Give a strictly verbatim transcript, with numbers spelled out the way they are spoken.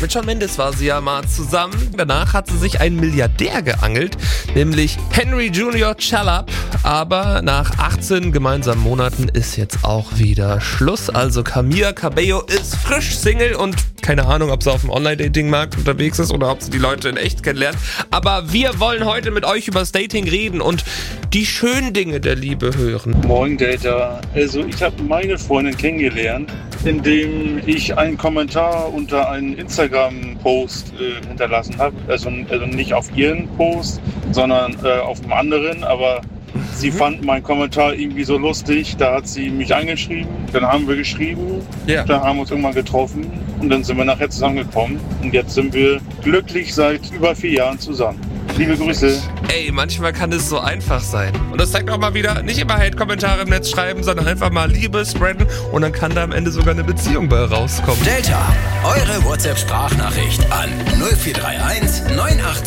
Mit Shawn Mendes war sie ja mal zusammen. Danach hat sie sich einen Milliardär geangelt, nämlich Henry Junior Chalap. Aber nach achtzehn gemeinsamen Monaten ist jetzt auch wieder Schluss. Also Camila Cabello ist frisch Single und keine Ahnung, ob sie auf dem Online-Dating-Markt unterwegs ist oder ob sie die Leute in echt kennenlernt. Aber wir wollen heute mit euch über das Dating reden und die schönen Dinge der Liebe hören. Moin Data. Also ich habe meine Freundin kennengelernt, indem ich einen Kommentar unter einen Instagram-Post äh, hinterlassen habe. Also, also nicht auf ihren Post, sondern äh, auf einem anderen. Aber sie mhm. fand meinen Kommentar irgendwie so lustig. Da hat sie mich angeschrieben. Dann haben wir geschrieben. Ja. Dann haben wir uns irgendwann getroffen. Und dann sind wir nachher zusammengekommen. Und jetzt sind wir glücklich seit über vier Jahren zusammen. Liebe Grüße. Ey, manchmal kann es so einfach sein. Und das zeigt auch mal wieder, nicht immer Hate-Kommentare im Netz schreiben, sondern einfach mal Liebe spreaden und dann kann da am Ende sogar eine Beziehung bei rauskommen. Delta, eure WhatsApp-Sprachnachricht an null vier drei eins neun acht